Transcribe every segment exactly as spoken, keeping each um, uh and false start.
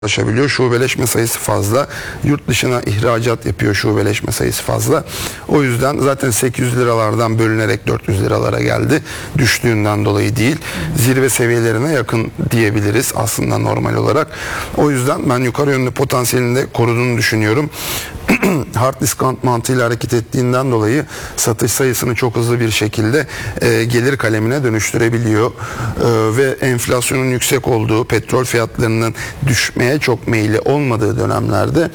ulaşabiliyor. Şubeleşme sayısı fazla. Yurt dışına ihracat yapıyor, şubeleşme sayısı fazla. O yüzden zaten sekiz yüz liralardan bölünerek dört yüz liralara geldi. Düştüğünden dolayı değil. Zirve seviyelerine yakın diyebiliriz aslında normal olarak. O yüzden ben yukarı yönlü potansiyelini de koruduğunu düşünüyorum. Hard discount mantığıyla hareket ettiğinden dolayı satış sayısını çok hızlı bir şekilde e, gelir kalemine dönüştürebiliyor. E, ve enflasyonun yüksek olduğu, petrol fiyatlarının düşmeye çok meyilli olmadığı dönemlerde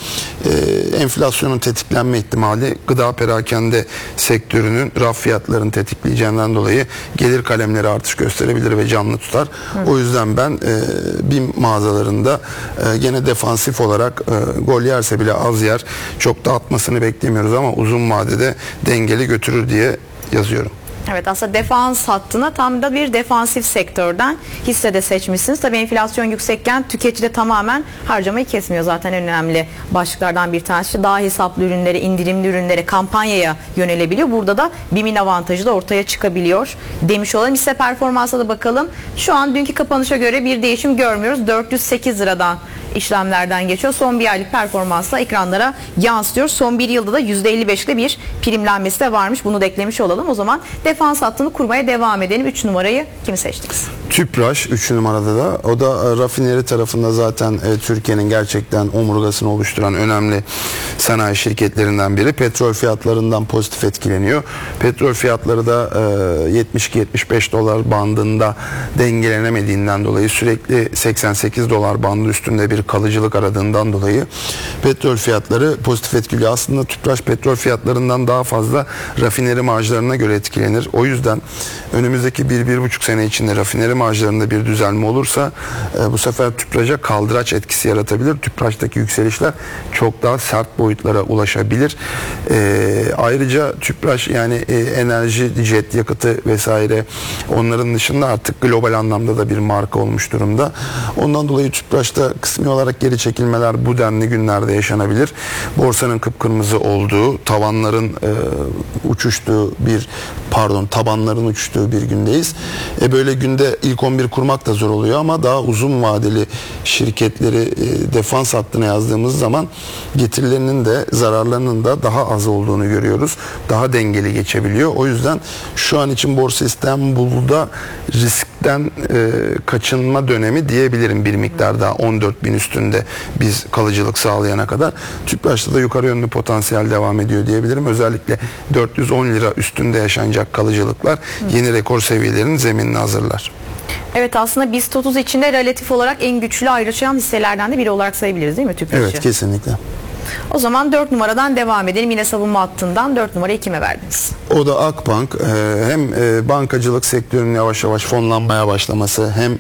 e, enflasyonun tetiklenme ihtimali gıda perakende sektörünün raf fiyatlarını tetikleyeceğinden dolayı gelir kalemleri artış gösterebilir ve canlı tutar. Hı. O yüzden ben e, BİM mağazalarında e, gene defansif olarak e, gol yerse bile az yer, çok da atmasını beklemiyoruz ama uzun vadede dengeli götürür diye yazıyorum. Evet, aslında defans hattına tam da bir defansif sektörden hisse de seçmişsiniz. Tabii enflasyon yüksekken tüketici de tamamen harcamayı kesmiyor. Zaten en önemli başlıklardan bir tanesi daha hesaplı ürünlere, indirimli ürünlere, kampanyaya yönelebiliyor. Burada da BİM'in avantajı da ortaya çıkabiliyor demiş olalım. Hisse performansa da bakalım. Şu an dünkü kapanışa göre bir değişim görmüyoruz. dört yüz sekiz liradan işlemlerden geçiyor. Son bir aylık performansla ekranlara yansıtıyor. Son bir yılda da yüzde elli beş'li bir primlenmesi de varmış. Bunu da eklemiş olalım. O zaman defans hattını kurmaya devam edelim. üç numarayı kimi seçtiniz? Tüpraş üç numarada da. O da e, rafineri tarafında zaten e, Türkiye'nin gerçekten omurgasını oluşturan önemli sanayi şirketlerinden biri. Petrol fiyatlarından pozitif etkileniyor. Petrol fiyatları da e, yetmiş iki yetmiş beş dolar bandında dengelenemediğinden dolayı sürekli seksen sekiz dolar bandı üstünde bir kalıcılık aradığından dolayı petrol fiyatları pozitif etkiliyor. Aslında Tüpraş petrol fiyatlarından daha fazla rafineri marjlarına göre etkilenir. O yüzden önümüzdeki bir bir buçuk sene içinde rafineri marjlarında bir düzelme olursa e, bu sefer Tüpraş'a kaldıraç etkisi yaratabilir. Tüpraş'taki yükselişler çok daha sert boyutlara ulaşabilir. E, ayrıca Tüpraş yani e, enerji, jet yakıtı vesaire onların dışında artık global anlamda da bir marka olmuş durumda. Ondan dolayı Tüpraş'ta kısmi olarak geri çekilmeler bu denli günlerde yaşanabilir. Borsanın kıpkırmızı olduğu, tavanların e, uçuştuğu bir pardon tabanların uçuştuğu bir gündeyiz. E, böyle günde ilk on bir kurmak da zor oluyor ama daha uzun vadeli şirketleri e, defans hattına yazdığımız zaman getirilerinin de zararlarının da daha az olduğunu görüyoruz. Daha dengeli geçebiliyor. O yüzden şu an için Borsa İstanbul'da riskten e, kaçınma dönemi diyebilirim bir miktar daha on dört bin üstünde biz kalıcılık sağlayana kadar. Tüpraş'ta da yukarı yönlü potansiyel devam ediyor diyebilirim. Özellikle dört yüz on lira üstünde yaşanacak kalıcılıklar yeni rekor seviyelerinin zeminini hazırlar. Evet, aslında BIST otuz içinde relatif olarak en güçlü ayrışan hisselerden de biri olarak sayabiliriz değil mi Tüpraş'ı? Evet, kesinlikle. O zaman dört numaradan devam edelim. Yine savunma hattından dört numarayı kime verdiniz? O da Akbank. Hem bankacılık sektörünün yavaş yavaş fonlanmaya başlaması, hem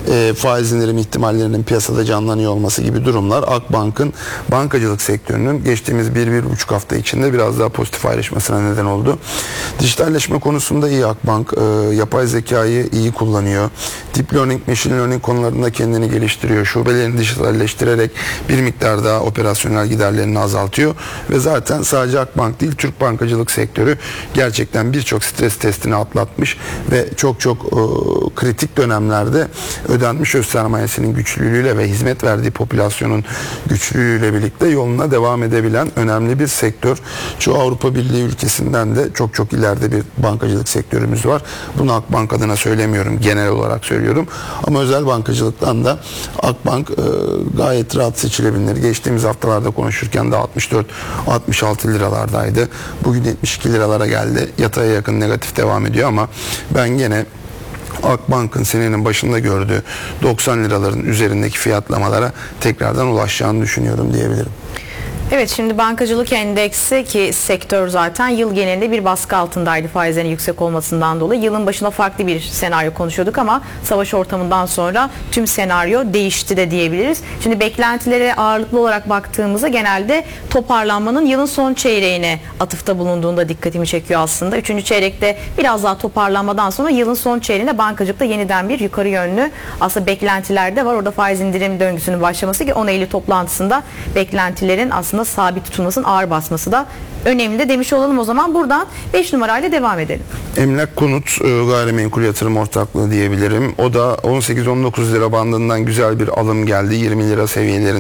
faiz indirim ihtimallerinin piyasada canlanıyor olması gibi durumlar Akbank'ın bankacılık sektörünün geçtiğimiz bir bir buçuk hafta içinde biraz daha pozitif ayrışmasına neden oldu. Dijitalleşme konusunda iyi Akbank. Yapay zekayı iyi kullanıyor. Deep learning, machine learning konularında kendini geliştiriyor. Şubelerini dijitalleştirerek bir miktar daha operasyonel giderlerini azaltıyor ve zaten sadece Akbank değil, Türk bankacılık sektörü gerçekten birçok stres testini atlatmış ve çok çok e, kritik dönemlerde ödenmiş öz sermayesinin güçlülüğüyle ve hizmet verdiği popülasyonun güçlülüğüyle birlikte yoluna devam edebilen önemli bir sektör. Çoğu Avrupa Birliği ülkesinden de çok çok ileride bir bankacılık sektörümüz var. Bunu Akbank adına söylemiyorum, genel olarak söylüyorum. Ama özel bankacılıktan da Akbank e, gayet rahat seçilebilir. Geçtiğimiz haftalarda konuşurken de altmış dört altmış altı liralardaydı. Bugün yetmiş iki liralara geldi. Yataya yakın negatif devam ediyor ama ben gene Akbank'ın senenin başında gördüğü doksan liraların üzerindeki fiyatlamalara tekrardan ulaşacağını düşünüyorum diyebilirim. Evet, şimdi bankacılık endeksi ki sektör zaten yıl genelinde bir baskı altındaydı faizlerin yüksek olmasından dolayı. Yılın başında farklı bir senaryo konuşuyorduk ama savaş ortamından sonra tüm senaryo değişti de diyebiliriz. Şimdi beklentilere ağırlıklı olarak baktığımızda genelde toparlanmanın yılın son çeyreğine atıfta bulunduğunda dikkatimi çekiyor aslında. Üçüncü çeyrekte biraz daha toparlanmadan sonra yılın son çeyreğinde bankacılıkta yeniden bir yukarı yönlü aslında beklentiler de var. Orada faiz indirim döngüsünün başlaması ki on Eylül toplantısında beklentilerin aslında altında sabit tutulmasının ağır basması da önemli de demiş olalım o zaman. Buradan beş numarayla devam edelim. Emlak Konut e, Gayrimenkul Yatırım Ortaklığı diyebilirim. O da on sekiz on dokuz lira bandından güzel bir alım geldi. yirmi lira seviyelerinde.